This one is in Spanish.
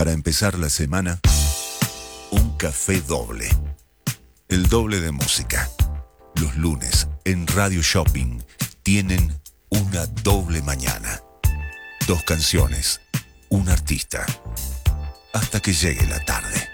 Para empezar la semana, un café doble. El doble de música. Los lunes en Radio Shopping tienen una doble mañana. 2 canciones, un artista. Hasta que llegue la tarde.